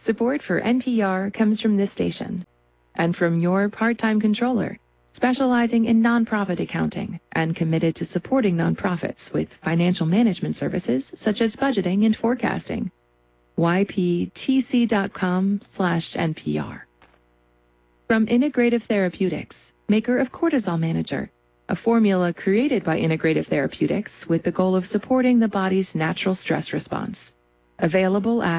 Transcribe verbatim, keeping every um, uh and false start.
Support for N P R comes from this station and from your part-time controller, specializing in nonprofit accounting and committed to supporting nonprofits with financial management services such as budgeting and forecasting. Y P T C dot com slash N P R. From Integrative Therapeutics, maker of Cortisol Manager, a formula created by Integrative Therapeutics with the goal of supporting the body's natural stress response. Available at